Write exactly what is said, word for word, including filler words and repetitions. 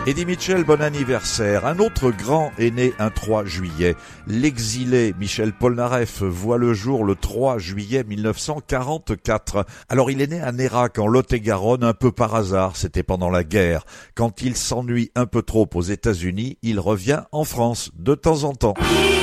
Eddie Mitchell, bon anniversaire. Un autre grand est né un trois juillet. L'exilé Michel Polnareff voit le jour le trois juillet mille neuf cent quarante-quatre. Alors il est né à Nérac en Lot-et-Garonne un peu par hasard, c'était pendant la guerre. Quand il s'ennuie un peu trop aux États-Unis, il revient en France de temps en temps.